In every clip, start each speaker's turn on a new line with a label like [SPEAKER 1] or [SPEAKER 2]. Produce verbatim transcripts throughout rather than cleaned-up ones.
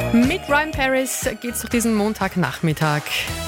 [SPEAKER 1] Mit Ryan Paris geht's durch diesen Montagnachmittag.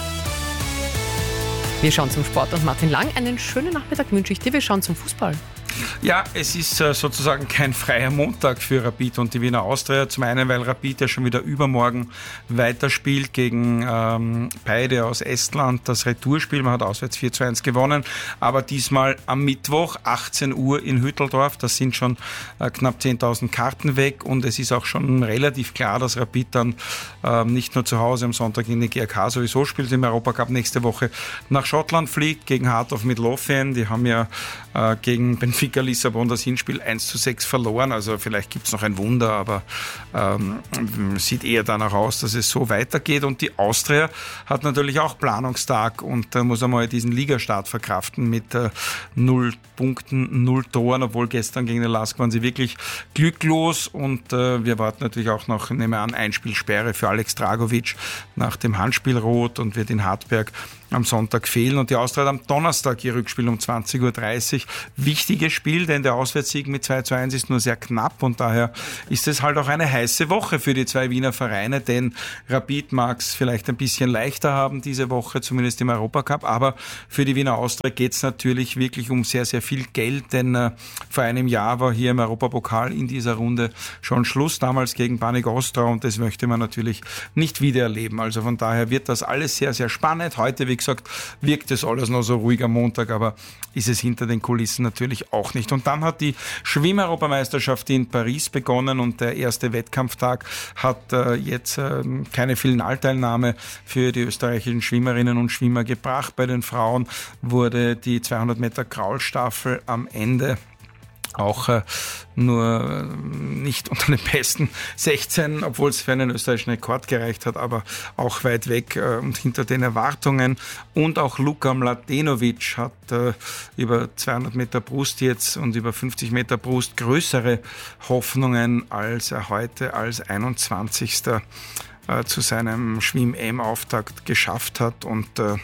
[SPEAKER 1] Wir schauen zum Sport und Martin Lang. Einen schönen Nachmittag wünsche ich dir. Wir schauen zum Fußball.
[SPEAKER 2] Ja, es ist äh, sozusagen kein freier Montag für Rapid und die Wiener Austria. Zum einen, weil Rapid ja schon wieder übermorgen weiterspielt gegen ähm, Paide aus Estland. Das Retourspiel, man hat auswärts vier zu eins gewonnen, aber diesmal am Mittwoch, achtzehn Uhr in Hütteldorf. Das sind schon äh, knapp zehntausend Karten weg und es ist auch schon relativ klar, dass Rapid dann äh, nicht nur zu Hause am Sonntag in die G A K sowieso spielt, im Europacup nächste Woche nach Schottland fliegt, gegen Heart of Midlothian. Die haben ja äh, gegen Benfica Lissabon das Hinspiel eins zu sechs verloren, also vielleicht gibt es noch ein Wunder, aber ähm, sieht eher danach aus, dass es so weitergeht. Und die Austria hat natürlich auch Planungstag und äh, muss einmal diesen Ligastart verkraften mit äh, null Punkten, null Toren, obwohl gestern gegen den Lask waren sie wirklich glücklos und äh, wir warten natürlich auch noch, nehmen wir an, Einspielsperre für Alex Dragovic nach dem Handspielrot und wird in Hartberg am Sonntag fehlen. Und die Austria hat am Donnerstag ihr Rückspiel um zwanzig Uhr dreißig. Wichtiges Spiel, denn der Auswärtssieg mit zwei zu eins ist nur sehr knapp und daher ist es halt auch eine heiße Woche für die zwei Wiener Vereine, denn Rapid mag es vielleicht ein bisschen leichter haben diese Woche, zumindest im Europacup, aber für die Wiener Austria geht es natürlich wirklich um sehr, sehr viel Geld, denn äh, vor einem Jahr war hier im Europapokal in dieser Runde schon Schluss, damals gegen Baník Ostrava und das möchte man natürlich nicht wieder erleben. Also von daher wird das alles sehr, sehr spannend. Heute, wie gesagt, wirkt es alles noch so ruhig am Montag, aber ist es hinter den Kulissen natürlich auch nicht. Und dann hat die Schwimm-Europameisterschaft in Paris begonnen und der erste Wettkampftag hat äh, jetzt äh, keine Finalteilnahme für die österreichischen Schwimmerinnen und Schwimmer gebracht. Bei den Frauen wurde die zweihundert Meter Kraulstaffel am Ende auch äh, nur nicht unter den besten sechzehn, obwohl es für einen österreichischen Rekord gereicht hat, aber auch weit weg äh, und hinter den Erwartungen. Und auch Luka Mladenovic hat äh, über zweihundert Meter Brust jetzt und über fünfzig Meter Brust größere Hoffnungen, als er heute als einundzwanzigster Äh, zu seinem Schwimm-E M-Auftakt geschafft hat. Und äh,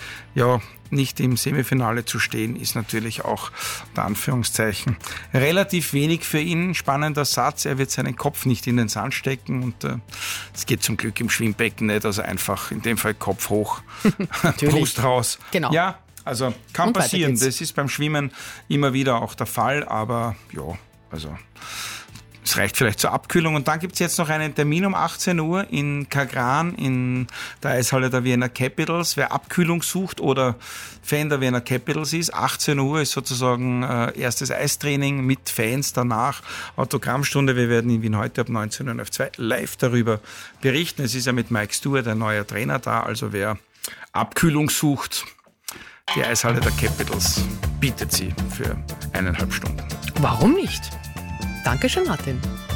[SPEAKER 2] ja, nicht im Semifinale zu stehen, ist natürlich auch, unter Anführungszeichen, relativ wenig für ihn. Spannender Satz, er wird seinen Kopf nicht in den Sand stecken und es äh, geht zum Glück im Schwimmbecken nicht, also einfach in dem Fall Kopf hoch, Brust raus.
[SPEAKER 1] Genau.
[SPEAKER 2] Ja, also kann
[SPEAKER 1] Und
[SPEAKER 2] passieren, das ist beim Schwimmen immer wieder auch der Fall, aber ja, also es reicht vielleicht zur Abkühlung. Und dann gibt es jetzt noch einen Termin um achtzehn Uhr in Kagran in der Eishalle der Vienna Capitals. Wer Abkühlung sucht oder Fan der Vienna Capitals ist, achtzehn Uhr ist sozusagen äh, erstes Eistraining mit Fans, danach Autogrammstunde. Wir werden in Wien heute ab neunzehn Uhr auf zwei live darüber berichten. Es ist ja mit Mike Stewart ein neuer Trainer da, also wer Abkühlung sucht, die Eishalle der Capitals bietet sie für eineinhalb Stunden.
[SPEAKER 1] Warum nicht? Dankeschön, Martin.